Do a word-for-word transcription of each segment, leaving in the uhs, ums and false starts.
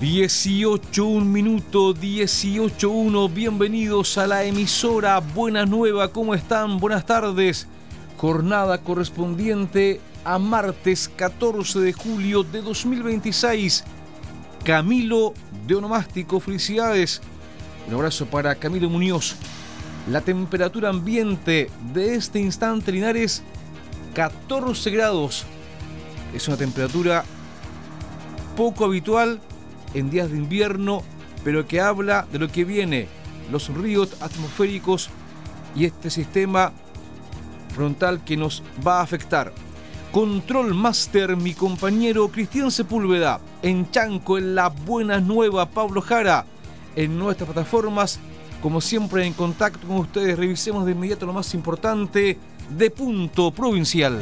dieciocho, un minuto, dieciocho, uno. Bienvenidos a la emisora Buena Nueva. ¿Cómo están? Buenas tardes. Jornada correspondiente a martes catorce de julio de dos mil veintiséis. Camilo de Onomástico, felicidades. Un abrazo para Camilo Muñoz. La temperatura ambiente de este instante, Linares, catorce grados. Es una temperatura poco habitual en días de invierno, pero que habla de lo que viene, los ríos atmosféricos y este sistema frontal que nos va a afectar. Control Master, mi compañero Cristian Sepúlveda. En Chanco, en La Buena Nueva, Pablo Jara. En nuestras plataformas, como siempre, en contacto con ustedes. Revisemos de inmediato lo más importante de Punto Provincial.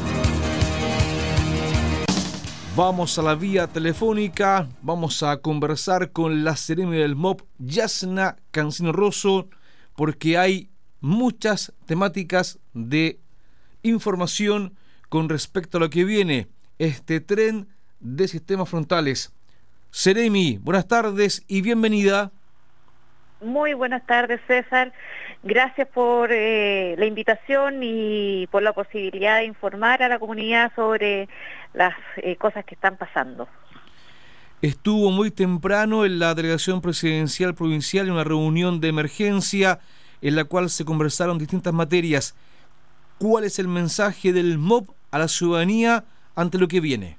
Vamos a la vía telefónica, vamos a conversar con la seremi del M O P, Yasna Cancino Rosso, porque hay muchas temáticas de información con respecto a lo que viene, este tren de sistemas frontales. Seremi, buenas tardes y bienvenida. Muy buenas tardes, César. Gracias por eh, la invitación y por la posibilidad de informar a la comunidad sobre las eh, cosas que están pasando. Estuvo muy temprano en la Delegación Presidencial Provincial en una reunión de emergencia en la cual se conversaron distintas materias. ¿Cuál es el mensaje del M O P a la ciudadanía ante lo que viene?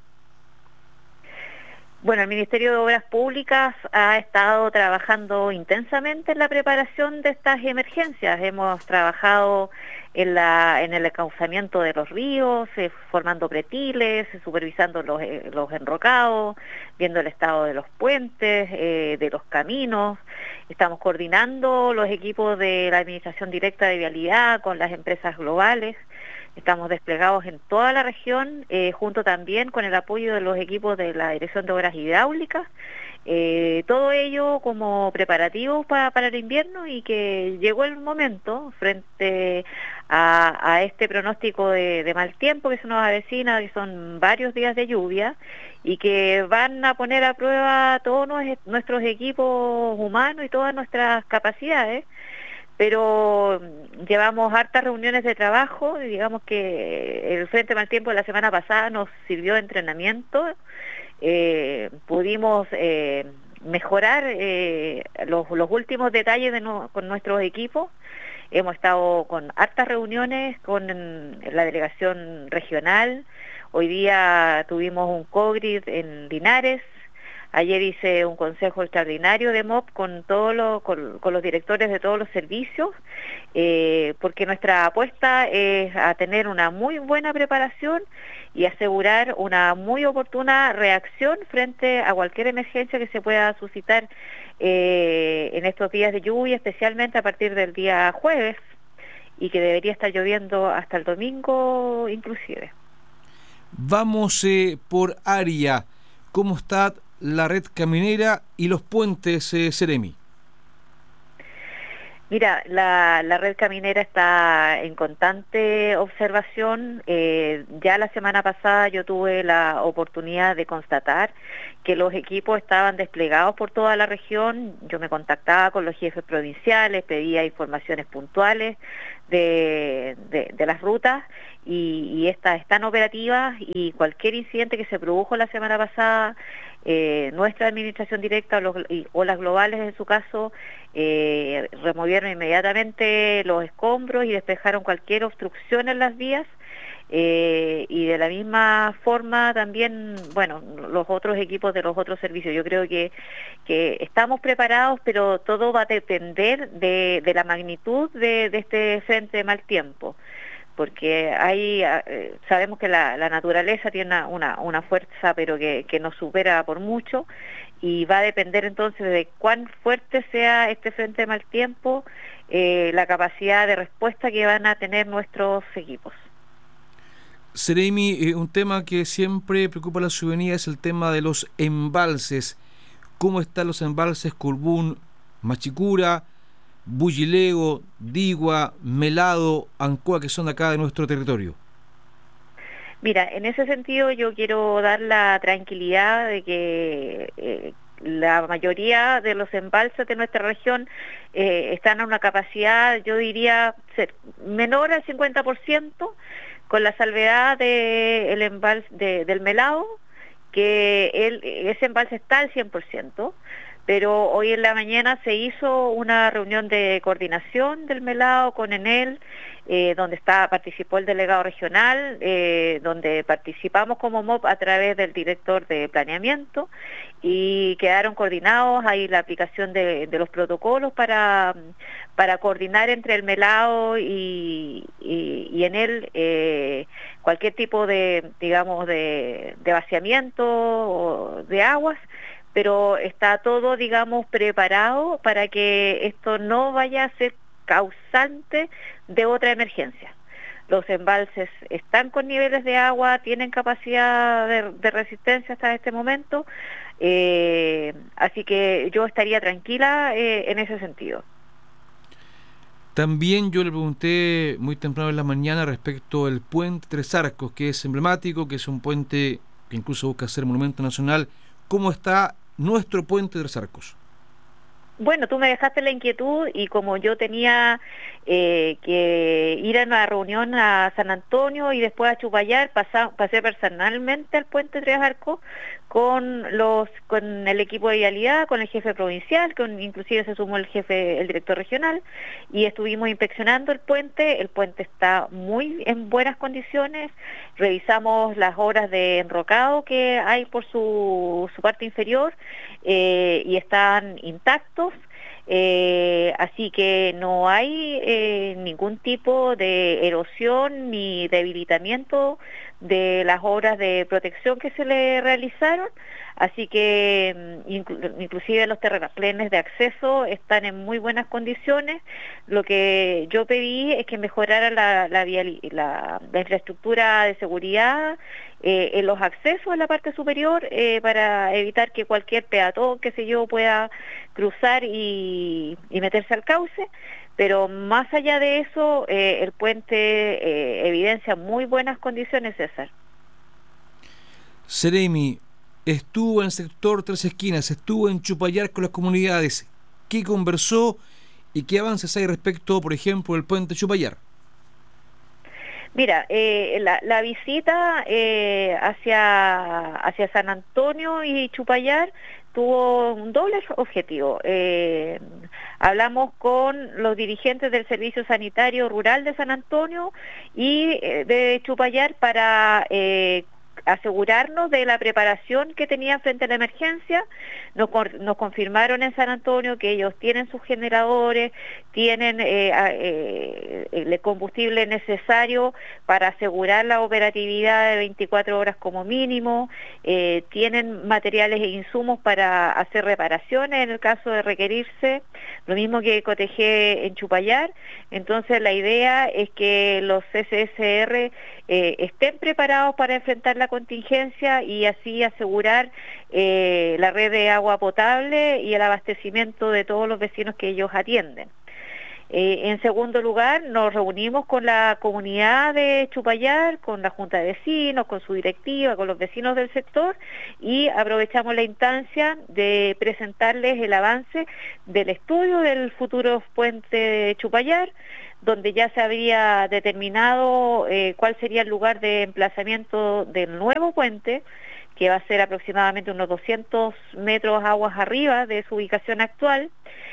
Bueno, el Ministerio de Obras Públicas ha estado trabajando intensamente en la preparación de estas emergencias. Hemos trabajado en, la, en el encauzamiento de los ríos, eh, formando pretiles, eh, supervisando los, eh, los enrocados, viendo el estado de los puentes, eh, de los caminos. Estamos coordinando los equipos de la Administración Directa de Vialidad con las empresas globales. Estamos desplegados en toda la región, eh, junto también con el apoyo de los equipos de la Dirección de Obras Hidráulicas, eh, todo ello como preparativos para, para el invierno, y que llegó el momento frente a, a este pronóstico de, de mal tiempo que se nos avecina, que son varios días de lluvia y que van a poner a prueba todos nuestros equipos humanos y todas nuestras capacidades. Pero llevamos hartas reuniones de trabajo, y digamos que el Frente Mal Tiempo de la semana pasada nos sirvió de entrenamiento. Eh, pudimos eh, mejorar eh, los, los últimos detalles de no, con nuestros equipos. Hemos estado con hartas reuniones con la delegación regional. Hoy día tuvimos un COGRID en Linares. Ayer hice un consejo extraordinario de M O P con, todo lo, con, con los directores de todos los servicios, eh, porque nuestra apuesta es a tener una muy buena preparación y asegurar una muy oportuna reacción frente a cualquier emergencia que se pueda suscitar eh, en estos días de lluvia, especialmente a partir del día jueves, y que debería estar lloviendo hasta el domingo inclusive. Vamos eh, por área. ¿Cómo está la red caminera y los puentes, eh, Seremi? Mira, la, la red caminera está en constante observación. Eh, ya la semana pasada yo tuve la oportunidad de constatar que los equipos estaban desplegados por toda la región. Yo me contactaba con los jefes provinciales, pedía informaciones puntuales de, de, de las rutas, y, y estas están operativas, y cualquier incidente que se produjo la semana pasada, Eh, nuestra administración directa o, los, y, o las globales en su caso eh, removieron inmediatamente los escombros y despejaron cualquier obstrucción en las vías, eh, y de la misma forma también, bueno, los otros equipos de los otros servicios. Yo creo que, que estamos preparados, pero todo va a depender de, de la magnitud de, de este frente de mal tiempo, porque hay, eh, sabemos que la, la naturaleza tiene una, una, una fuerza, pero que, que nos supera por mucho, y va a depender entonces de cuán fuerte sea este frente de mal tiempo, eh, la capacidad de respuesta que van a tener nuestros equipos. Seremi, eh, un tema que siempre preocupa a la ciudadanía es el tema de los embalses. ¿Cómo están los embalses Curbún, Machicura, Bullilego, Digua, Melado, Ancoa, que son de acá de nuestro territorio? Mira, en ese sentido yo quiero dar la tranquilidad de que eh, la mayoría de los embalses de nuestra región eh, están a una capacidad, yo diría, ser menor al cincuenta por ciento, con la salvedad de el embalse de, del Melao, que el, ese embalse está al cien por ciento, pero hoy en la mañana se hizo una reunión de coordinación del Melao con Enel, eh, donde está, participó el delegado regional, eh, donde participamos como M O P a través del director de planeamiento, y quedaron coordinados ahí la aplicación de, de los protocolos para, para coordinar entre el Melao y, y, y Enel eh, cualquier tipo de, digamos, de, de vaciamiento o de aguas, pero está todo, digamos, preparado para que esto no vaya a ser causante de otra emergencia. Los embalses están con niveles de agua, tienen capacidad de, de resistencia hasta este momento, eh, así que yo estaría tranquila eh, en ese sentido. También yo le pregunté muy temprano en la mañana respecto al puente Tres Arcos, que es emblemático, que es un puente que incluso busca ser monumento nacional. ¿Cómo está nuestro puente Tres Arcos? Bueno, tú me dejaste la inquietud y como yo tenía eh, que ir a una reunión a San Antonio y después a Chupayar, pasá, pasé personalmente al puente Tres Arcos con los con el equipo de vialidad, con el jefe provincial, con inclusive se sumó el jefe, el director regional, y estuvimos inspeccionando el puente. El puente está muy en buenas condiciones, revisamos las obras de enrocado que hay por su, su parte inferior eh, y están intactos. Eh, así que no hay eh, ningún tipo de erosión ni debilitamiento de las obras de protección que se le realizaron, así que inclu inclusive los terraplenes de acceso están en muy buenas condiciones. Lo que yo pedí es que mejorara la, la, la, la infraestructura de seguridad eh, en los accesos a la parte superior eh, para evitar que cualquier peatón, qué sé yo, pueda cruzar y, y meterse al cauce. Pero más allá de eso, eh, el puente eh, evidencia muy buenas condiciones, César. Seremi, estuvo en el sector Tres Esquinas, estuvo en Chupayar con las comunidades. ¿Qué conversó y qué avances hay respecto, por ejemplo, del puente Chupayar? Mira, eh, la, la visita eh, hacia, hacia San Antonio y Chupayar tuvo un doble objetivo. Eh, hablamos con los dirigentes del Servicio Sanitario Rural de San Antonio y eh, de Chupayar para eh, asegurarnos de la preparación que tenían frente a la emergencia. Nos, nos confirmaron en San Antonio que ellos tienen sus generadores, tienen eh, eh, el combustible necesario para asegurar la operatividad de veinticuatro horas como mínimo, eh, tienen materiales e insumos para hacer reparaciones en el caso de requerirse, lo mismo que Cotejé en Chupayar. Entonces la idea es que los C C S R eh, estén preparados para enfrentar la contingencia y así asegurar eh, la red de agua potable y el abastecimiento de todos los vecinos que ellos atienden. Eh, en segundo lugar, nos reunimos con la comunidad de Chupayar, con la Junta de Vecinos, con su directiva, con los vecinos del sector, y aprovechamos la instancia de presentarles el avance del estudio del futuro puente de Chupayar, donde ya se habría determinado eh, cuál sería el lugar de emplazamiento del nuevo puente, que va a ser aproximadamente unos doscientos metros aguas arriba de su ubicación actual,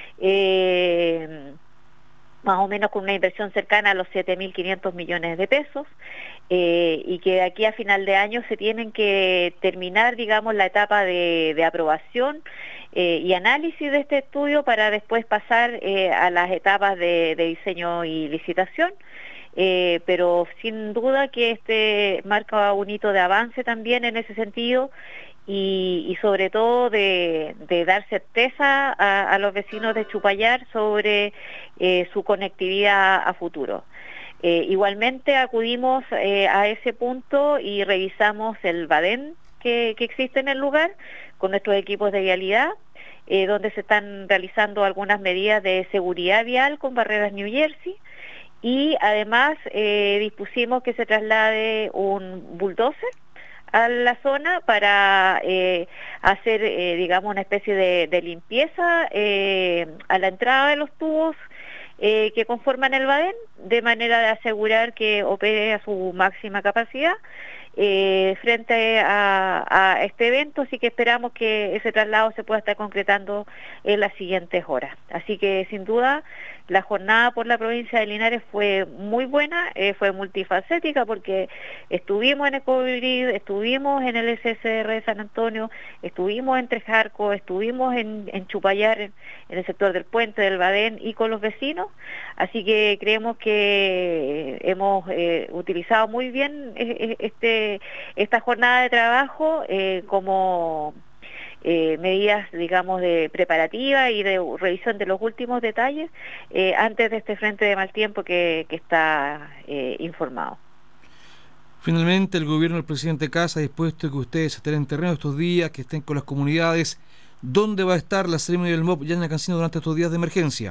eh, más o menos con una inversión cercana a los siete mil quinientos millones de pesos, eh, y que de aquí a final de año se tienen que terminar, digamos, la etapa de, de aprobación eh, y análisis de este estudio para después pasar eh, a las etapas de, de diseño y licitación. Eh, pero sin duda que este marca un hito de avance también en ese sentido y, y sobre todo de, de dar certeza a, a los vecinos de Chupayar sobre eh, su conectividad a futuro. Eh, igualmente acudimos eh, a ese punto y revisamos el badén que, que existe en el lugar con nuestros equipos de vialidad, eh, donde se están realizando algunas medidas de seguridad vial con barreras New Jersey. Y además eh, dispusimos que se traslade un bulldozer a la zona para eh, hacer, eh, digamos, una especie de, de limpieza eh, a la entrada de los tubos eh, que conforman el Badén, de manera de asegurar que opere a su máxima capacidad eh, frente a, a este evento, así que esperamos que ese traslado se pueda estar concretando en las siguientes horas. Así que sin duda la jornada por la provincia de Linares fue muy buena, eh, fue multifacética porque estuvimos en Ecobrid, estuvimos en el S S R de San Antonio, estuvimos en Trejarco, estuvimos en, en Chupayar, en, en el sector del puente del Badén y con los vecinos, así que creemos que hemos eh, utilizado muy bien este, esta jornada de trabajo eh, como Eh, medidas, digamos, de preparativa y de revisión de los últimos detalles eh, antes de este frente de mal tiempo que, que está eh, informado. Finalmente, el gobierno del presidente Kast ha dispuesto que ustedes estén en terreno estos días, que estén con las comunidades. ¿Dónde va a estar la ceremonia del M O P Yanya Cancino durante estos días de emergencia?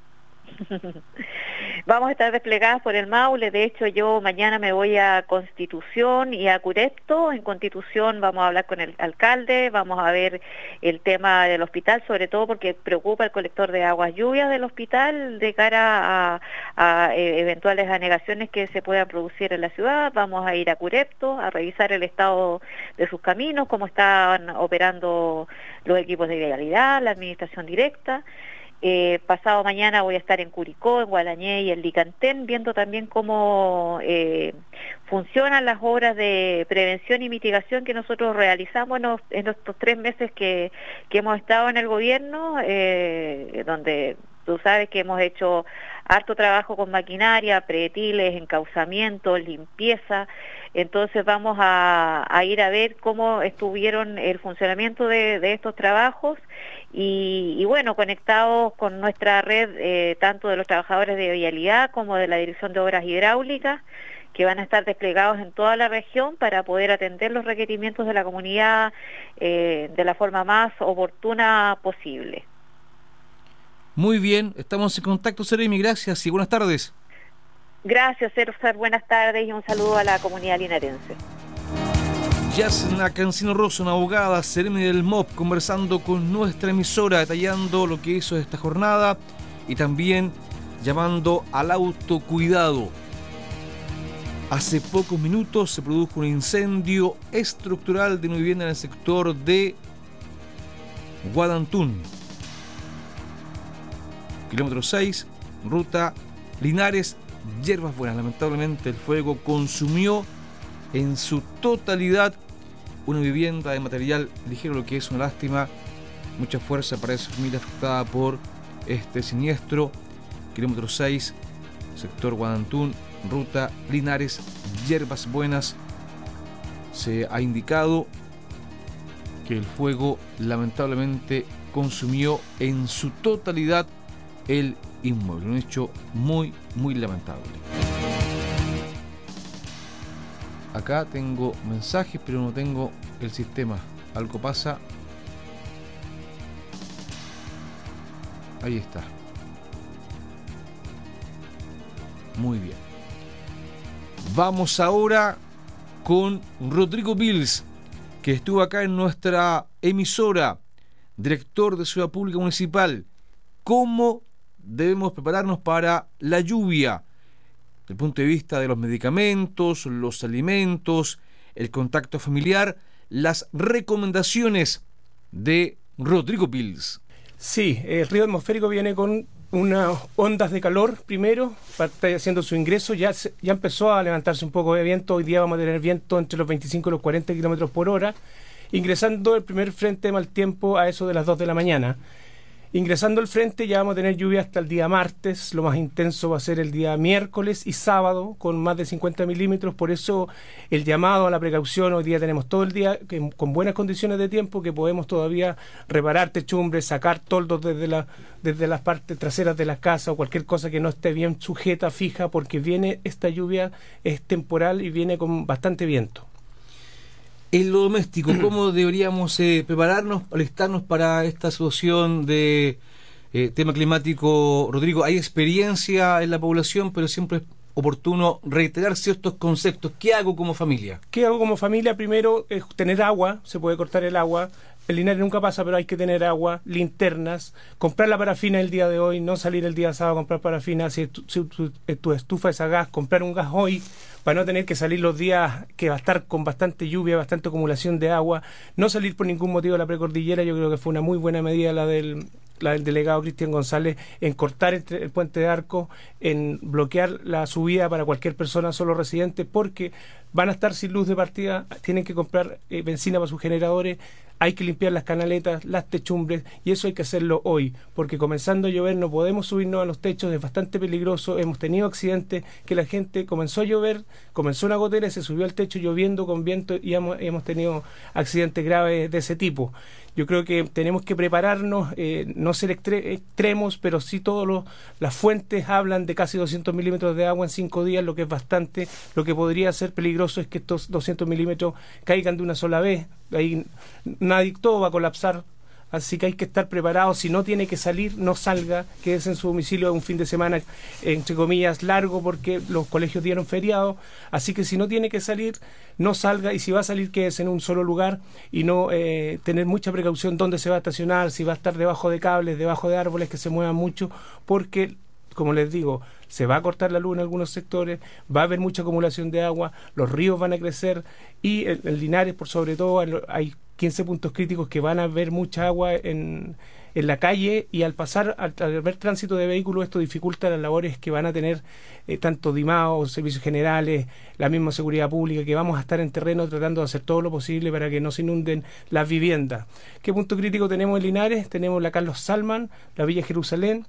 Vamos a estar desplegadas por el Maule. De hecho, yo mañana me voy a Constitución y a Curepto. En Constitución vamos a hablar con el alcalde, vamos a ver el tema del hospital, sobre todo porque preocupa el colector de aguas lluvias del hospital de cara a, a eventuales anegaciones que se puedan producir en la ciudad. Vamos a ir a Curepto a revisar el estado de sus caminos, cómo están operando los equipos de vialidad, la administración directa. Eh, pasado mañana voy a estar en Curicó, en Gualañé y en Licantén, viendo también cómo eh, funcionan las obras de prevención y mitigación que nosotros realizamos en, los, en estos tres meses que, que hemos estado en el gobierno, eh, donde tú sabes que hemos hecho harto trabajo con maquinaria, pretiles, encauzamiento, limpieza. Entonces vamos a, a ir a ver cómo estuvieron el funcionamiento de, de estos trabajos y, y bueno, conectados con nuestra red, eh, tanto de los trabajadores de vialidad como de la Dirección de Obras Hidráulicas, que van a estar desplegados en toda la región para poder atender los requerimientos de la comunidad eh, de la forma más oportuna posible. Muy bien, estamos en contacto, Seremi, gracias y buenas tardes. Gracias, César, buenas tardes y un saludo a la comunidad linarense. Yasna Cancino Rosso, una abogada, Seremi del M O P, conversando con nuestra emisora, detallando lo que hizo esta jornada y también llamando al autocuidado. Hace pocos minutos se produjo un incendio estructural de una vivienda en el sector de Guadantún. Kilómetro seis, ruta Linares, Yerbas Buenas. Lamentablemente el fuego consumió en su totalidad una vivienda de material ligero, lo que es una lástima. Mucha fuerza para esa familia afectada por este siniestro. Kilómetro seis, sector Guadantún, ruta Linares, Yerbas Buenas. Se ha indicado que el fuego lamentablemente consumió en su totalidad el inmueble. Un hecho muy, muy lamentable. Acá tengo mensajes, pero no tengo el sistema. Algo pasa. Ahí está. Muy bien. Vamos ahora con Rodrigo Bills, que estuvo acá en nuestra emisora, director de Ciudad Pública Municipal. ¿Cómo debemos prepararnos para la lluvia? Desde el punto de vista de los medicamentos, los alimentos, el contacto familiar, las recomendaciones de Rodrigo Bills. Sí, el río atmosférico viene con unas ondas de calor primero, está haciendo su ingreso, ya, se, ya empezó a levantarse un poco de viento. Hoy día vamos a tener viento entre los veinticinco y los cuarenta kilómetros por hora, ingresando el primer frente de mal tiempo a eso de las dos de la mañana. Ingresando el frente ya vamos a tener lluvia hasta el día martes, lo más intenso va a ser el día miércoles y sábado con más de cincuenta milímetros, por eso el llamado a la precaución. Hoy día tenemos todo el día que, con buenas condiciones de tiempo, que podemos todavía reparar techumbres, sacar toldos desde, la, desde las partes traseras de las casas o cualquier cosa que no esté bien sujeta, fija, porque viene esta lluvia, es temporal y viene con bastante viento. En lo doméstico, ¿cómo deberíamos eh, prepararnos, alistarnos para esta situación de eh, tema climático, Rodrigo? Hay experiencia en la población, pero siempre oportuno reiterar ciertos conceptos. ¿Qué hago como familia? ¿Qué hago como familia? Primero es tener agua, se puede cortar el agua. El Linares nunca pasa, pero hay que tener agua, linternas, comprar la parafina el día de hoy, no salir el día sábado a comprar parafina. Si tu, si tu, tu estufa es a gas, comprar un gas hoy para no tener que salir los días que va a estar con bastante lluvia, bastante acumulación de agua. No salir por ningún motivo a la precordillera. Yo creo que fue una muy buena medida la del, la del delegado Cristian González en cortar el, el puente de Arco, en bloquear la subida para cualquier persona, solo residente, porque van a estar sin luz de partida, tienen que comprar eh, benzina para sus generadores. Hay que limpiar las canaletas, las techumbres, y eso hay que hacerlo hoy, porque comenzando a llover no podemos subirnos a los techos, es bastante peligroso. Hemos tenido accidentes que la gente comenzó a llover, comenzó una gotera, se subió al techo lloviendo con viento y hemos, hemos tenido accidentes graves de ese tipo. Yo creo que tenemos que prepararnos, eh, no ser extre extremos, pero sí todas las fuentes hablan de casi doscientos milímetros de agua en cinco días, lo que es bastante. Lo que podría ser peligroso es que estos doscientos milímetros caigan de una sola vez. Ahí nadie, todo va a colapsar. Así que hay que estar preparados. Si no tiene que salir, no salga, quédese en su domicilio un fin de semana, entre comillas, largo, porque los colegios dieron feriado. Así que si no tiene que salir, no salga, y si va a salir, quédese en un solo lugar y no eh, tener mucha precaución dónde se va a estacionar, si va a estar debajo de cables, debajo de árboles que se muevan mucho, porque, como les digo, se va a cortar la luz en algunos sectores, va a haber mucha acumulación de agua, los ríos van a crecer, y en, en Linares, por sobre todo, hay quince puntos críticos que van a haber mucha agua en, en la calle, y al pasar, al, al ver tránsito de vehículos, esto dificulta las labores que van a tener eh, tanto DIMAO, servicios generales, la misma seguridad pública, que vamos a estar en terreno tratando de hacer todo lo posible para que no se inunden las viviendas. ¿Qué punto crítico tenemos en Linares? Tenemos la Carlos Salman, la Villa Jerusalén,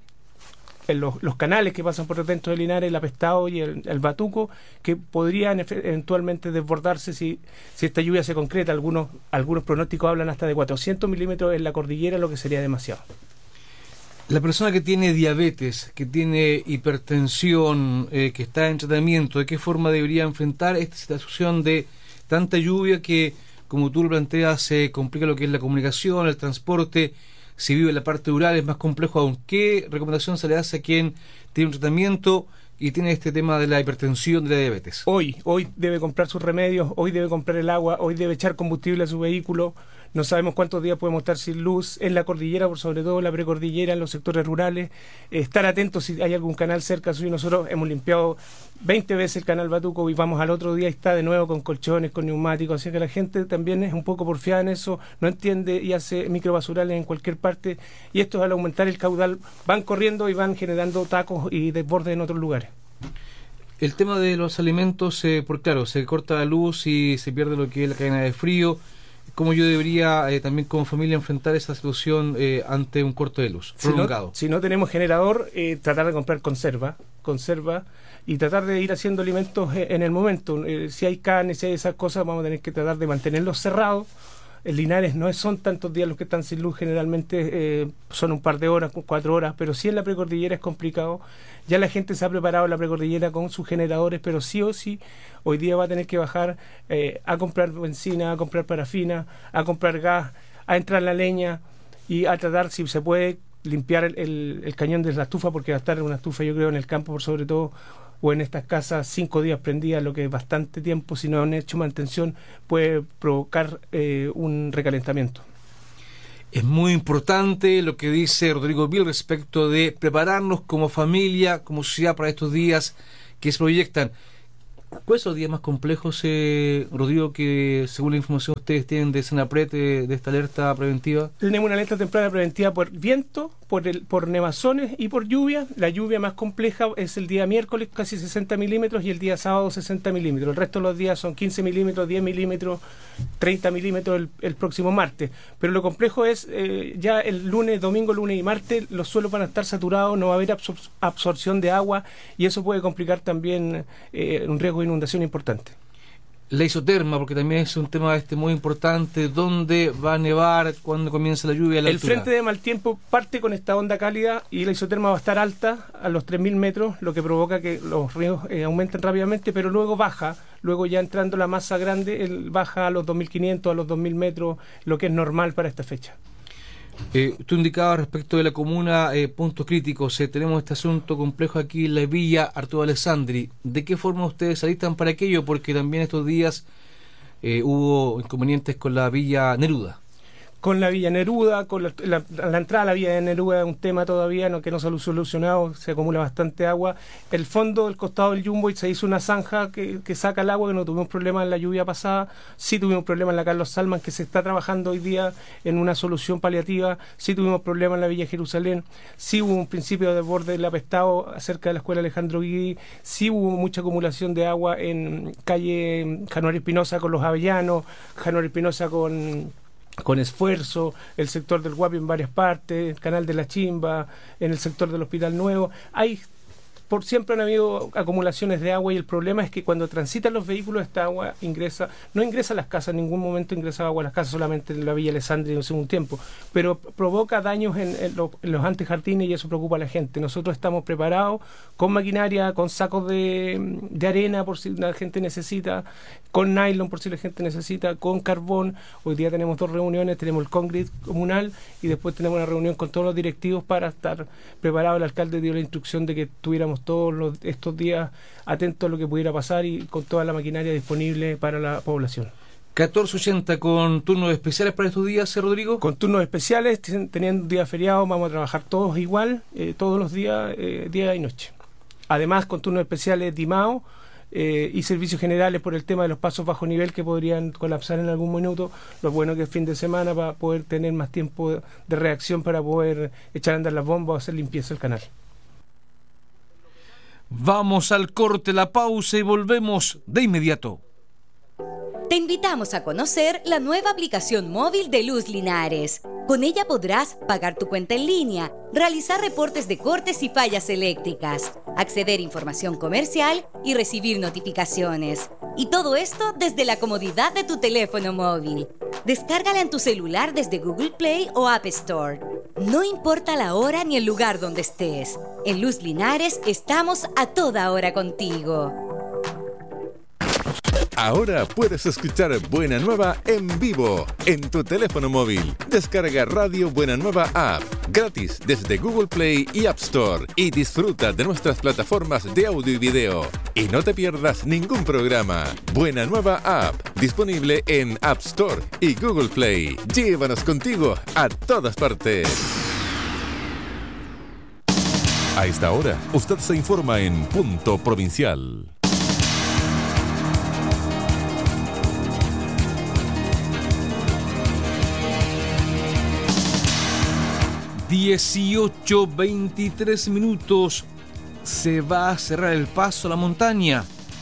Los, los canales que pasan por dentro de Linares, el Apestado y el, el Batuco, que podrían eventualmente desbordarse si, si esta lluvia se concreta. Algunos, algunos pronósticos hablan hasta de cuatrocientos milímetros en la cordillera, lo que sería demasiado. La persona que tiene diabetes, que tiene hipertensión, eh, que está en tratamiento, ¿de qué forma debería enfrentar esta situación de tanta lluvia que, como tú lo planteas, se complica lo que es la comunicación, el transporte? Si vive en la parte rural es más complejo aún. ¿Qué recomendación se le hace a quien tiene un tratamiento y tiene este tema de la hipertensión, de la diabetes? Hoy, hoy debe comprar sus remedios, hoy debe comprar el agua, hoy debe echar combustible a su vehículo. No sabemos cuántos días podemos estar sin luz en la cordillera, por sobre todo en la precordillera, en los sectores rurales. Eh, estar atentos si hay algún canal cerca suyo. Nosotros hemos limpiado veinte veces el canal Batuco y vamos al otro día y está de nuevo con colchones, con neumáticos. Así que la gente también es un poco porfiada en eso, no entiende y hace microbasurales en cualquier parte. Y esto, al aumentar el caudal, van corriendo y van generando tacos y desbordes en otros lugares. El tema de los alimentos, eh, porque claro, se corta la luz y se pierde lo que es la cadena de frío. ¿Cómo yo debería eh, también como familia enfrentar esa situación eh, ante un corte de luz prolongado? Si no, si no tenemos generador, eh, tratar de comprar conserva, conserva y tratar de ir haciendo alimentos eh, en el momento. Eh, si hay carne, si hay esas cosas, vamos a tener que tratar de mantenerlos cerrados. En Linares no son tantos días los que están sin luz, generalmente eh, son un par de horas, cuatro horas, pero sí en la precordillera es complicado. Ya la gente se ha preparado en la precordillera con sus generadores, pero sí o sí hoy día va a tener que bajar eh, a comprar benzina, a comprar parafina, a comprar gas, a entrar la leña y a tratar, si se puede, limpiar el, el, el cañón de la estufa, porque va a estar en una estufa, yo creo, en el campo por sobre todo, o en estas casas cinco días prendidas, lo que es bastante tiempo. Si no han hecho mantención, puede provocar eh, un recalentamiento. Es muy importante lo que dice Rodrigo Vil respecto de prepararnos como familia, como sociedad para estos días que se proyectan. ¿Cuáles son los días más complejos, eh, Rodrigo, que según la información ustedes tienen de Senapred, de, de esta alerta preventiva? Tenemos una alerta temprana preventiva por viento, por, el, por nevazones y por lluvia. La lluvia más compleja es el día miércoles, casi sesenta milímetros, y el día sábado sesenta milímetros. El resto de los días son quince milímetros, diez milímetros, treinta milímetros el, el próximo martes. Pero lo complejo es eh, ya el lunes, domingo, lunes y martes, los suelos van a estar saturados, no va a haber absor absorción de agua, y eso puede complicar también eh, un riesgo de inundación importante. La isoterma, porque también es un tema este muy importante. ¿Dónde va a nevar? ¿Cuándo comienza la lluvia? La el altura? frente de mal tiempo parte con esta onda cálida y la isoterma va a estar alta a los tres mil metros, lo que provoca que los ríos eh, aumenten rápidamente, pero luego baja. Luego, ya entrando la masa grande, el baja a los dos mil quinientos, a los dos mil metros, lo que es normal para esta fecha. Eh, tú indicabas respecto de la comuna eh, puntos críticos, eh, tenemos este asunto complejo aquí en la villa Arturo Alessandri. ¿De qué forma ustedes alistan para aquello? Porque también estos días eh, hubo inconvenientes con la villa Neruda. Con la Villa Neruda, con la, la, la entrada a la Villa de Neruda es un tema todavía no, que no se ha solucionado, se acumula bastante agua. El fondo del costado del Jumbo se hizo una zanja que, que saca el agua, que no tuvimos problemas en la lluvia pasada, sí tuvimos problemas en la Carlos Salman, que se está trabajando hoy día en una solución paliativa, sí tuvimos problemas en la Villa Jerusalén, sí hubo un principio de desborde del Apestado cerca de la escuela Alejandro Guidi, sí hubo mucha acumulación de agua en calle Januario Espinosa con los Avellanos, Januario Espinosa con... con esfuerzo, el sector del Guapi en varias partes, el canal de la Chimba, en el sector del Hospital Nuevo. Hay, por siempre han habido acumulaciones de agua y el problema es que cuando transitan los vehículos esta agua ingresa, no ingresa a las casas, en ningún momento ingresa agua a las casas, solamente en la Villa Alessandri en un segundo tiempo, pero provoca daños en, en, lo, en los antejardines y eso preocupa a la gente. Nosotros estamos preparados con maquinaria, con sacos de, de arena por si la gente necesita, con nylon por si la gente necesita, con carbón. Hoy día tenemos dos reuniones, tenemos el Congrid comunal y después tenemos una reunión con todos los directivos para estar preparados. El alcalde dio la instrucción de que tuviéramos todos los, estos días atentos a lo que pudiera pasar y con toda la maquinaria disponible para la población. catorce ochenta con turnos especiales para estos días, ¿eh, Rodrigo? Con turnos especiales, teniendo un día feriado, vamos a trabajar todos igual, eh, todos los días, eh, día y noche. Además, con turnos especiales de I M A O eh, y servicios generales por el tema de los pasos bajo nivel que podrían colapsar en algún minuto. Lo bueno que es fin de semana para poder tener más tiempo de reacción para poder echar a andar las bombas o hacer limpieza del canal. Vamos al corte, la pausa y volvemos de inmediato. Te invitamos a conocer la nueva aplicación móvil de Luz Linares. Con ella podrás pagar tu cuenta en línea, realizar reportes de cortes y fallas eléctricas, acceder a información comercial y recibir notificaciones. Y todo esto desde la comodidad de tu teléfono móvil. Descárgala en tu celular desde Google Play o App Store. No importa la hora ni el lugar donde estés. En Luz Linares estamos a toda hora contigo. Ahora puedes escuchar Buena Nueva en vivo en tu teléfono móvil. Descarga Radio Buena Nueva App gratis desde Google Play y App Store y disfruta de nuestras plataformas de audio y video. Y no te pierdas ningún programa. Buena Nueva App disponible en App Store y Google Play. Llévanos contigo a todas partes. A esta hora, usted se informa en Punto Provincial. dieciocho veintitrés minutos. Se va a cerrar el paso a la montaña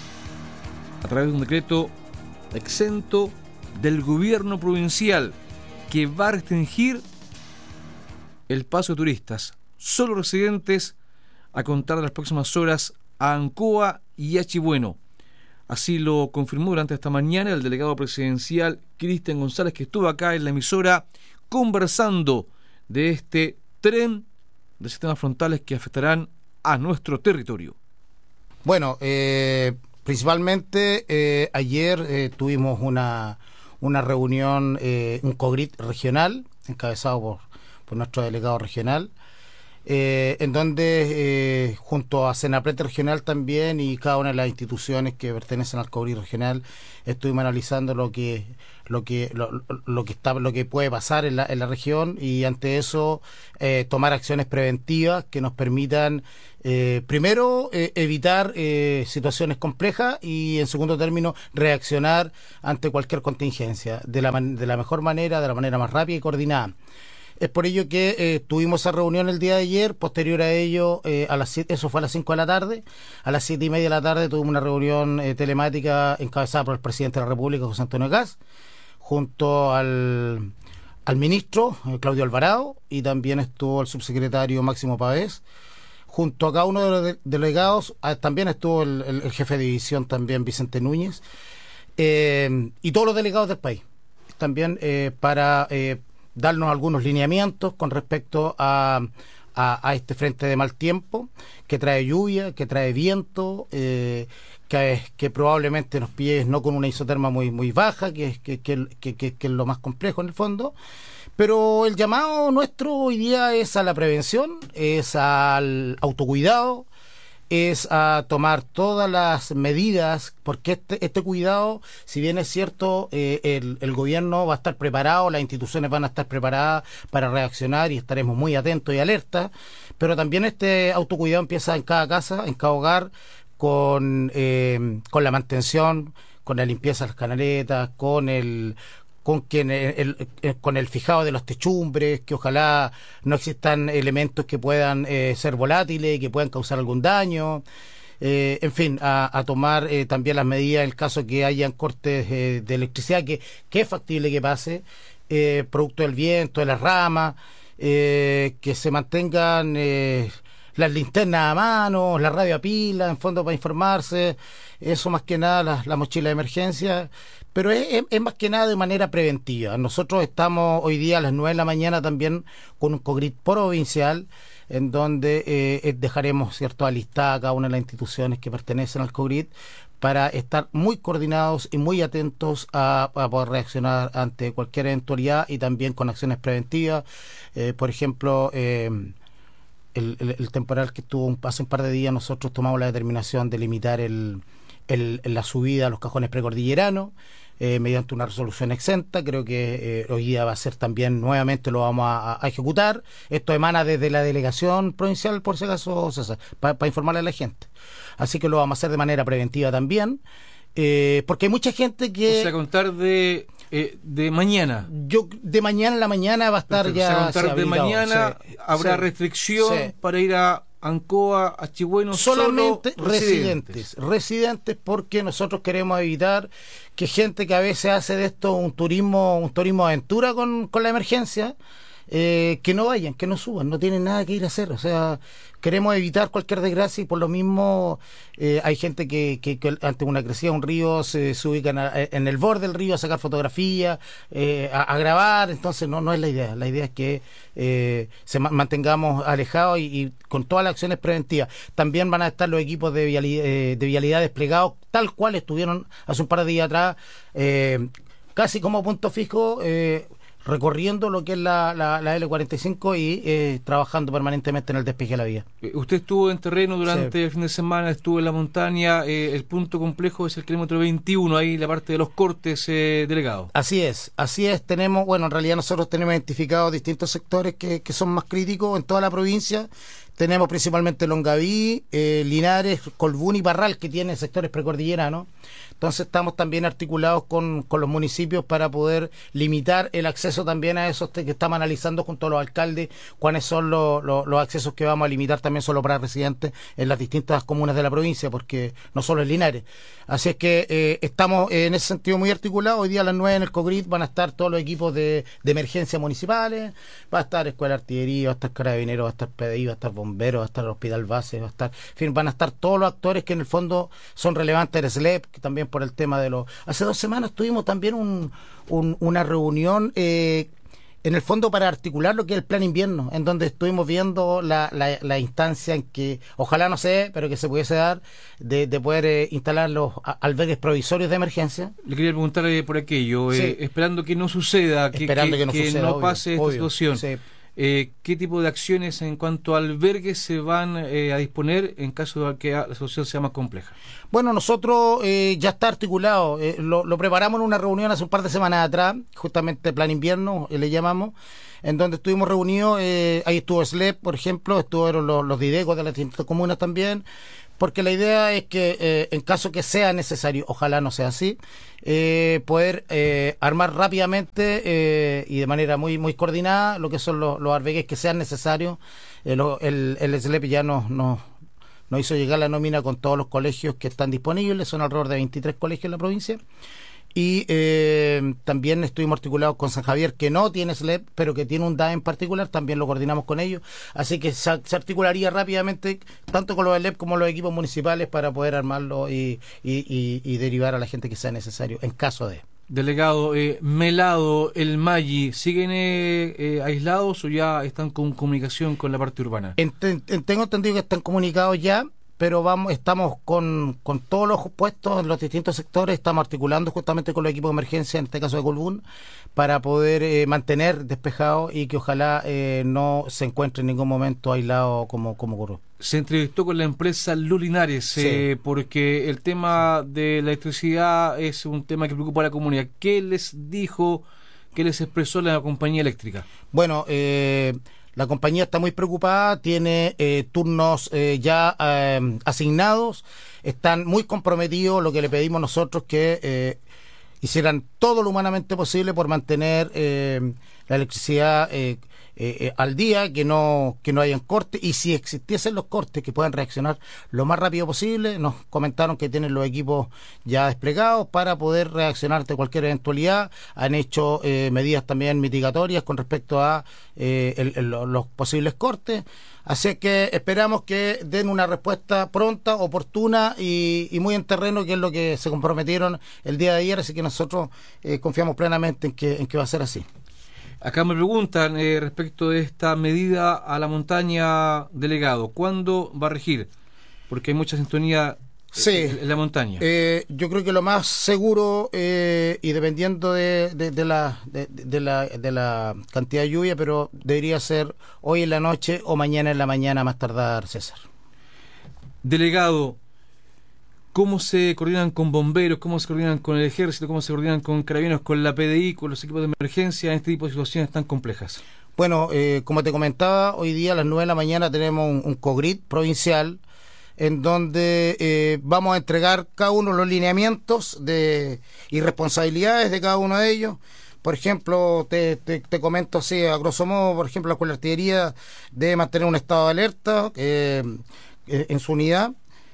a través de un decreto exento del gobierno provincial que va a restringir el paso de turistas. Solo residentes a contar de las próximas horas a Ancoa y a Chibueno. Así lo confirmó durante esta mañana el delegado presidencial Cristian González, que estuvo acá en la emisora conversando de este tren de sistemas frontales que afectarán a nuestro territorio. Bueno, eh, principalmente eh, ayer eh, tuvimos una, una reunión, eh, un COGRID regional, encabezado por, por nuestro delegado regional, eh, en donde eh, junto a Senapred regional también y cada una de las instituciones que pertenecen al COGRID regional estuvimos analizando lo que lo que lo, lo que está lo que puede pasar en la, en la región y ante eso eh, tomar acciones preventivas que nos permitan eh, primero eh, evitar eh, situaciones complejas y en segundo término reaccionar ante cualquier contingencia de la, de la mejor manera, de la manera más rápida y coordinada. Es por ello que eh, tuvimos esa reunión el día de ayer. Posterior a ello, eh, a las siete, eso fue a las cinco de la tarde, a las siete y media de la tarde tuvimos una reunión eh, telemática encabezada por el presidente de la República, José Antonio Kast, junto al, al ministro eh, Claudio Alvarado, y también estuvo el subsecretario Máximo Pavés. Junto a cada uno de los de, delegados ah, también estuvo el, el, el jefe de división también, Vicente Núñez, eh, y todos los delegados del país también eh, para eh, darnos algunos lineamientos con respecto a, a, a este frente de mal tiempo que trae lluvia, que trae viento, eh, que, que probablemente nos pille no con una isoterma muy muy baja, que, que, que, que, que, que es lo más complejo en el fondo, Pero el llamado nuestro hoy día es a la prevención, es al autocuidado, es a tomar todas las medidas, porque este, este cuidado, si bien es cierto, eh, el, el gobierno va a estar preparado, las instituciones van a estar preparadas para reaccionar y estaremos muy atentos y alertas, pero también este autocuidado empieza en cada casa, en cada hogar, con, eh, con la mantención, con la limpieza de las canaletas, con el... con que el, el, el, con el fijado de los techumbres, que ojalá no existan elementos que puedan eh, ser volátiles, que puedan causar algún daño, eh, en fin, a, a tomar eh, también las medidas en el caso que hayan cortes eh, de electricidad, que, que es factible que pase, eh, producto del viento, de las ramas, eh, que se mantengan eh, las linternas a mano, la radio a pila, en fondo para informarse, eso más que nada, la, la mochila de emergencia, pero es, es, es más que nada de manera preventiva. Nosotros estamos hoy día a las nueve de la mañana también con un COGRIT provincial, en donde eh, dejaremos, cierto, alistada cada una de las instituciones que pertenecen al COGRIT para estar muy coordinados y muy atentos a, a poder reaccionar ante cualquier eventualidad y también con acciones preventivas. Eh, por ejemplo, eh, el, el, el temporal que estuvo un, hace un par de días, nosotros tomamos la determinación de limitar el, el, la subida a los cajones precordilleranos, Eh, mediante una resolución exenta. Creo que eh, hoy día va a ser también, nuevamente lo vamos a, a ejecutar. Esto emana desde la delegación provincial, por si acaso, César, para pa informarle a la gente. Así que lo vamos a hacer de manera preventiva también, eh, porque hay mucha gente que... O sea, contar de, eh, de mañana. Yo De mañana en la mañana va a estar Perfecto. ya... O sea, contar de habilitado. mañana Sí, habrá sí, restricción sí. para ir a Ancoa, a Chihuahua, solamente solo residentes. residentes. residentes porque nosotros queremos evitar que gente que a veces hace de esto un turismo un turismo aventura con, con la emergencia, eh, que no vayan, que no suban, no tienen nada que ir a hacer. O sea, queremos evitar cualquier desgracia y por lo mismo eh, hay gente que, que, que ante una crecida de un río se, se ubican a, en el borde del río a sacar fotografías, eh, a, a grabar. Entonces no no es la idea. La idea es que eh, se ma mantengamos alejados y, y con todas las acciones preventivas. También van a estar los equipos de vialidad, eh, de vialidad desplegados tal cual estuvieron hace un par de días atrás, eh, casi como punto fijo, eh, recorriendo lo que es la, la, la L cuarenta y cinco y eh, trabajando permanentemente en el despeje de la vía. Usted estuvo en terreno durante Sí. el fin de semana, estuvo en la montaña, eh, el punto complejo es el kilómetro veintiuno, ahí la parte de los cortes, eh, delegado. Así es, así es, tenemos, bueno, en realidad nosotros tenemos identificados distintos sectores que, que son más críticos en toda la provincia. Tenemos principalmente Longaví, eh, Linares, Colbún y Parral, que tienen sectores precordilleranos. Entonces estamos también articulados con, con los municipios para poder limitar el acceso también a esos que estamos analizando junto a los alcaldes, cuáles son los, los, los accesos que vamos a limitar también solo para residentes en las distintas comunas de la provincia, porque no solo es Linares. Así es que eh, estamos eh, en ese sentido muy articulados. Hoy día a las nueve en el COGRIT van a estar todos los equipos de, de emergencia municipales, va a estar Escuela de Artillería, va a estar Carabineros, va a estar P D I, va a estar Bomberos, va a estar el Hospital Base, va a estar, en fin, van a estar todos los actores que en el fondo son relevantes del S L E P, que también por el tema de los... Hace dos semanas tuvimos también un, un, una reunión eh, en el fondo para articular lo que es el plan invierno, en donde estuvimos viendo la, la, la instancia en que, ojalá no se dé, pero que se pudiese dar, de, de poder eh, instalar los albergues provisorios de emergencia. Le quería preguntarle por aquello, Sí. eh, esperando que no suceda, que, Esperando que, que no que suceda, no obvio, pase esta obvio. situación. Sí. Eh, ¿Qué tipo de acciones en cuanto a albergues se van eh, a disponer en caso de que la situación sea más compleja? Bueno, nosotros eh, ya está articulado, eh, lo, lo preparamos en una reunión hace un par de semanas atrás, justamente plan invierno, eh, le llamamos, en donde estuvimos reunidos, eh, ahí estuvo S L E P, por ejemplo, estuvieron los, los DIDECOS de las distintas comunas también, porque la idea es que eh, en caso que sea necesario, ojalá no sea así, eh, poder eh, armar rápidamente eh, y de manera muy muy coordinada lo que son los, los albergues que sean necesarios. Eh, lo, el, el S L E P ya nos, nos, nos hizo llegar la nómina con todos los colegios que están disponibles, son alrededor de veintitrés colegios en la provincia. Y eh, también estuvimos articulados con San Javier, que no tiene S L E P, pero que tiene un D A E en particular, también lo coordinamos con ellos. Así que se, se articularía rápidamente, tanto con los S L E P como los equipos municipales, para poder armarlo y, y, y, y derivar a la gente que sea necesario, en caso de... Delegado, eh, Melado, el Maggi, ¿siguen eh, eh, aislados o ya están con comunicación con la parte urbana? Ent, ent, tengo entendido que están comunicados ya, pero vamos, estamos con, con todos los puestos en los distintos sectores, estamos articulando justamente con los equipos de emergencia, en este caso de Colbún, para poder eh, mantener despejado y que ojalá eh, no se encuentre en ningún momento aislado como, como ocurrió. Se entrevistó con la empresa Luz Linares, Sí. eh, porque el tema de la electricidad es un tema que preocupa a la comunidad. ¿Qué les dijo, qué les expresó la compañía eléctrica? Bueno, eh, la compañía está muy preocupada, tiene eh, turnos eh, ya eh, asignados, están muy comprometidos. Lo que le pedimos nosotros que eh, hicieran todo lo humanamente posible por mantener eh, la electricidad eh, eh, eh, al día, que no que no hayan cortes, y si existiesen los cortes, que puedan reaccionar lo más rápido posible. Nos comentaron que tienen los equipos ya desplegados para poder reaccionar ante cualquier eventualidad. Han hecho eh, medidas también mitigatorias con respecto a eh, el, el, los posibles cortes. Así que esperamos que den una respuesta pronta, oportuna y, y muy en terreno, que es lo que se comprometieron el día de ayer. Así que nosotros eh, confiamos plenamente en que, en que va a ser así. Acá me preguntan eh, respecto de esta medida a la montaña, delegado. ¿Cuándo va a regir? Porque hay mucha sintonía Sí. en, en la montaña. Eh, yo creo que lo más seguro, eh, y dependiendo de, de, de, la, de, de, la, de la cantidad de lluvia, pero debería ser hoy en la noche o mañana en la mañana más tardar, César. Delegado, ¿cómo se coordinan con bomberos? ¿Cómo se coordinan con el ejército? ¿Cómo se coordinan con carabineros, con la P D I, con los equipos de emergencia en este tipo de situaciones tan complejas? Bueno, eh, como te comentaba, hoy día a las nueve de la mañana tenemos un, un COGRID provincial en donde eh, vamos a entregar cada uno los lineamientos de, y responsabilidades de cada uno de ellos. Por ejemplo, te, te, te comento así, a grosso modo, por ejemplo, la Escuela de Artillería debe mantener un estado de alerta eh, en su unidad,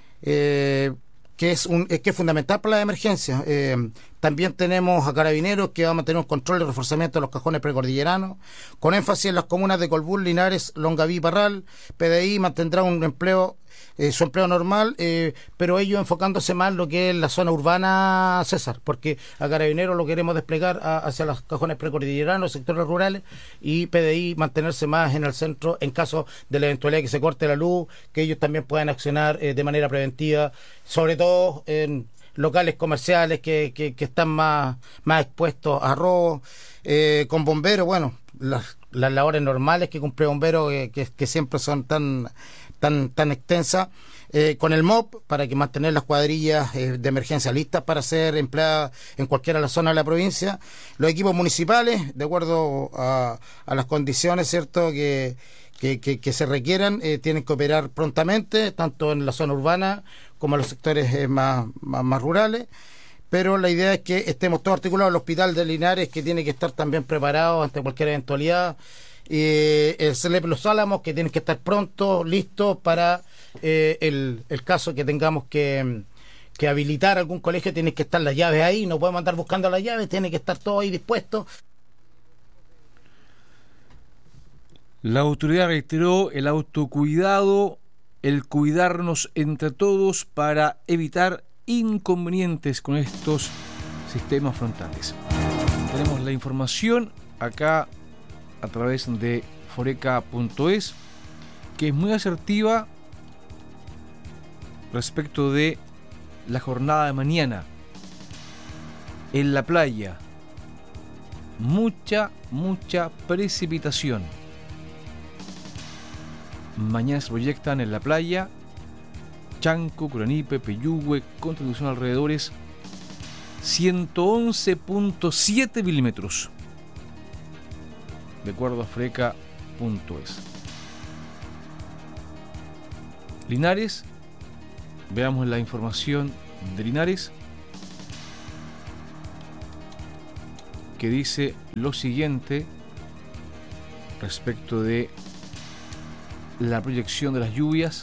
eh, que es un que es fundamental para las emergencias. Eh, también tenemos a Carabineros, que va a mantener un control y reforzamiento de los cajones precordilleranos, con énfasis en las comunas de Colbún, Linares, Longaví y Parral. P D I mantendrá un empleo Eh, su empleo normal, eh, pero ellos enfocándose más en lo que es la zona urbana, César, porque a Carabineros lo queremos desplegar a, hacia los cajones precordilleranos, sectores rurales, y P D I mantenerse más en el centro en caso de la eventualidad que se corte la luz, que ellos también puedan accionar eh, de manera preventiva, sobre todo en locales comerciales que, que, que están más, más expuestos a robos. Eh, con bomberos, bueno, las, las labores normales que cumple bomberos, eh, que, que siempre son tan tan tan extensa, eh, con el M O P para que mantener las cuadrillas eh, de emergencia listas para ser empleadas en cualquiera de las zonas de la provincia, los equipos municipales de acuerdo a, a las condiciones, cierto, que que, que, que se requieran, eh, tienen que operar prontamente tanto en la zona urbana como en los sectores eh, más, más más rurales. Pero la idea es que estemos todos articulados. El hospital de Linares, que tiene que estar también preparado ante cualquier eventualidad. Eh, el C L E P Los Álamos, que tienen que estar pronto, listos para eh, el, el caso que tengamos que, que habilitar algún colegio. Tienen que estar las llaves ahí, no podemos andar buscando las llaves, tiene que estar todo ahí dispuesto. La autoridad reiteró el autocuidado, el cuidarnos entre todos para evitar inconvenientes con estos sistemas frontales. Tenemos la información acá a través de foreca punto es, que es muy asertiva respecto de la jornada de mañana en la playa. Mucha, mucha precipitación. Mañana se proyectan en la playa Chanco, Curanipe, Peyúgue, contribución alrededores ciento once punto siete milímetros, de acuerdo a foreca punto es. Linares, veamos la información de Linares, que dice lo siguiente respecto de la proyección de las lluvias.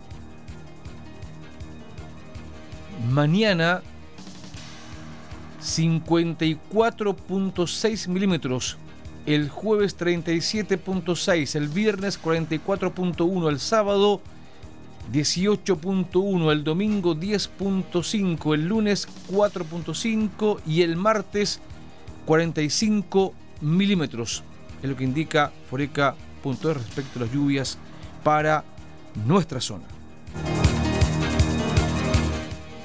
Mañana cincuenta y cuatro punto seis milímetros, el jueves treinta y siete punto seis, el viernes cuarenta y cuatro punto uno, el sábado dieciocho punto uno, el domingo diez punto cinco, el lunes cuatro punto cinco y el martes cuarenta y cinco milímetros. Es lo que indica foreca punto es respecto a las lluvias para nuestra zona.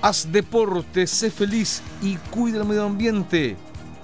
Haz deporte, sé feliz y cuida el medio ambiente.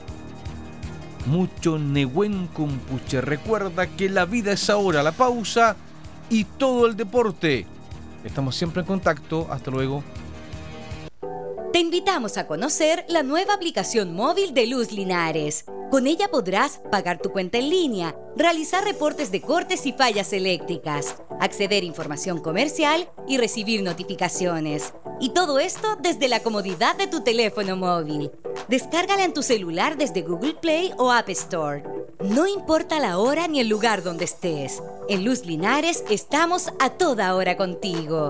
Mucho Nehuen Kumpuche. Recuerda que la vida es ahora, la pausa y todo el deporte. Estamos siempre en contacto. Hasta luego. Te invitamos a conocer la nueva aplicación móvil de Luz Linares. Con ella podrás pagar tu cuenta en línea, realizar reportes de cortes y fallas eléctricas, acceder a información comercial y recibir notificaciones. Y todo esto desde la comodidad de tu teléfono móvil. Descárgala en tu celular desde Google Play o App Store. No importa la hora ni el lugar donde estés. En Luz Linares estamos a toda hora contigo.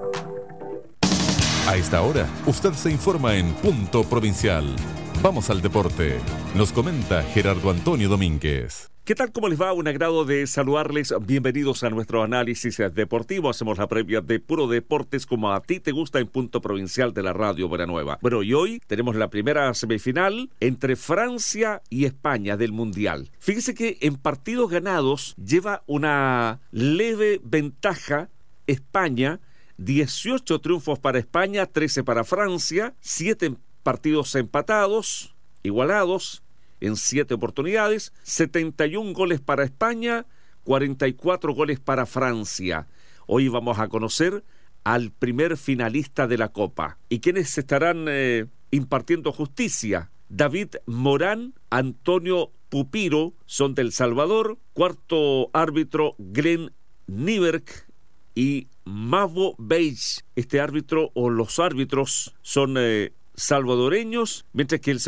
A esta hora, usted se informa en Punto Provincial. Vamos al deporte. Nos comenta Gerardo Antonio Domínguez. ¿Qué tal? ¿Cómo les va? Un agrado de saludarles. Bienvenidos a nuestro análisis deportivo. Hacemos la previa de Puro Deportes como a ti te gusta en Punto Provincial de la Radio Buenanueva. Bueno, y hoy tenemos la primera semifinal entre Francia y España del Mundial. Fíjese que en partidos ganados lleva una leve ventaja España. dieciocho triunfos para España, trece para Francia, siete partidos empatados, igualados en siete oportunidades, setenta y un goles para España, cuarenta y cuatro goles para Francia. Hoy vamos a conocer al primer finalista de la Copa. ¿Y quiénes estarán eh, impartiendo justicia? David Morán, Antonio Pupiro son del Salvador, cuarto árbitro Glenn Nieberg y Mavo Beige. Este árbitro o los árbitros son eh, salvadoreños, mientras que el